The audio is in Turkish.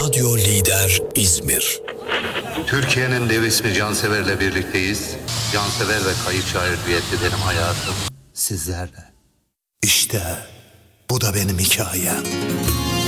Radyo Lider İzmir. Türkiye'nin dev ismi Cansever'le birlikteyiz. Cansever ve kayıp şair düet edelim hayatım sizlerle. İşte bu da benim hikayem.